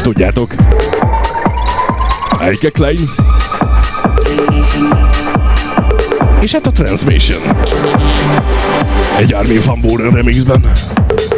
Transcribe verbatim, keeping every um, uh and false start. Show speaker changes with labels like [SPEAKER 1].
[SPEAKER 1] Tudjátok. Eike Klein. És hát a Transmission. Egy Armin van Buuren remixben.